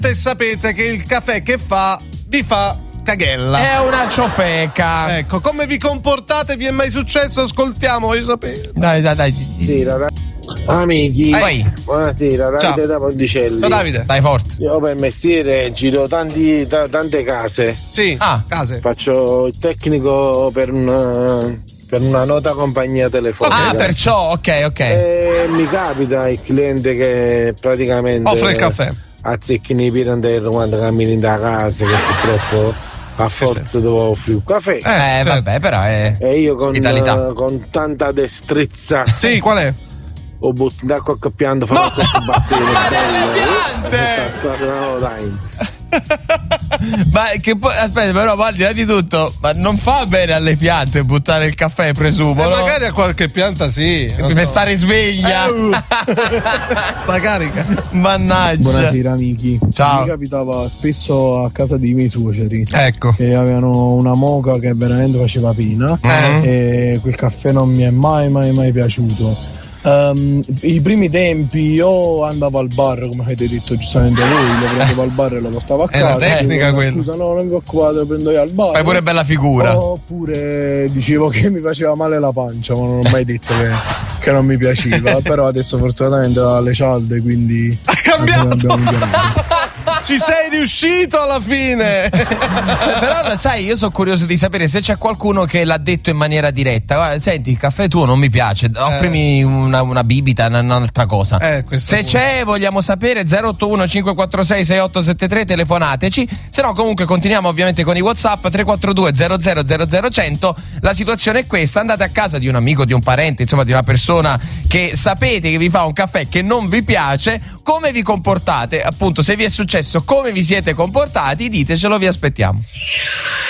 E sapete che il caffè che fa vi fa caghella. È una ciofeca. Ecco, come vi comportate? Vi è mai successo? Ascoltiamo, voglio sapere. Dai. Amici, buonasera, Davide Ciao. da Ponticelli. Ciao Davide. Dai forte. Io per mestiere giro tante case. Sì, case. Faccio il tecnico per una nota compagnia telefonica. Ah, perciò, ok. E mi capita il cliente che praticamente offre il caffè. Azzecchini i pirandelli quando cammini da casa, che purtroppo a forza devo offrire un caffè. Vabbè, però è. E io ospitalità. con tanta destrezza. Sì, qual è? Ho buttato d'acqua pianta, fa questo battere. No, dai. Ma che poi, aspetta, però al di là di tutto, ma non fa bene alle piante buttare il caffè, presumo, no? Magari a qualche pianta sì. Per stare sveglia. Sta carica. Mannaggia. Buonasera amici. Ciao. Mi capitava spesso a casa dei miei suoceri. Ecco. Che avevano una moka che veramente faceva pena. E quel caffè non mi è mai piaciuto. I primi tempi io andavo al bar, come avete detto giustamente voi, lo prendevo al bar e lo portavo a casa. È una tecnica quella. Scusa, no, non mi occupate, lo prendo io al bar. Fai pure bella figura. Oppure dicevo che mi faceva male la pancia, ma non ho mai detto che non mi piaceva. Però adesso fortunatamente ho le cialde, quindi ha cambiato. Ci sei riuscito alla fine. Però sai, io sono curioso di sapere se c'è qualcuno che l'ha detto in maniera diretta. Guarda, senti, il caffè tuo non mi piace, offrimi una bibita, un'altra cosa. Se c'è, vogliamo sapere. 081 546 6873, telefonateci. Se no comunque continuiamo ovviamente con i WhatsApp 342 00 100. La situazione è questa: andate a casa di un amico, di un parente, insomma di una persona che sapete che vi fa un caffè che non vi piace. Come vi comportate? Appunto, se vi è successo, come vi siete comportati, ditecelo, vi aspettiamo.